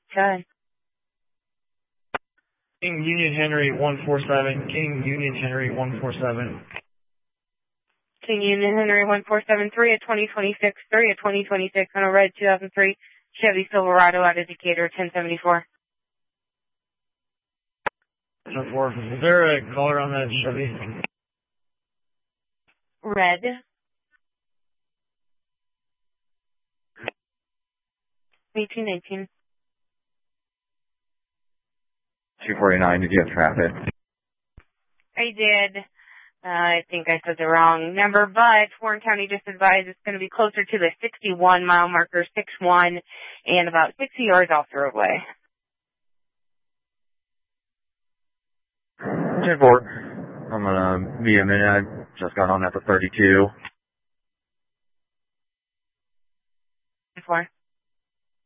Okay. King Union Henry 147. King Union Henry 147. King Union Henry 1473 at 2026, 3 at 2026 on a red 2003 Chevy Silverado out of Decatur 1074. 10-4. Is there a color on that Chevy? Red. $18.19. 249, did you have traffic? I did. I think I said the wrong number, but Warren County just advised it's going to be closer to the 61 mile marker, 61, and about 60 yards off the roadway. 10-4. I'm gonna be a minute. I just got on at the 32. 4.